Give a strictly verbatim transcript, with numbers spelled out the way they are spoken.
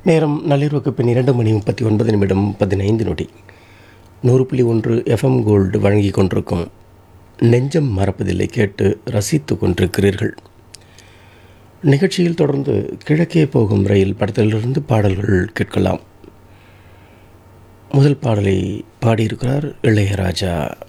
நேரம் நள்ளிரவுக்கு பின் இரண்டு மணி முப்பத்தி ஒன்பது நிமிடம் பதினைந்து நொடி. நூறு புள்ளி ஒன்று எஃப்எம் கோல்டு வழங்கி கொண்டிருக்கும் நெஞ்சம் மறப்பதில்லை கேட்டு ரசித்து கொண்டிருக்கிறீர்கள். நிகழ்ச்சியில் தொடர்ந்து கிழக்கே போகும் ரயில் படத்திலிருந்து பாடல்கள் கேட்கலாம். முதல் பாடலை பாடியிருக்கிறார் இளையராஜா.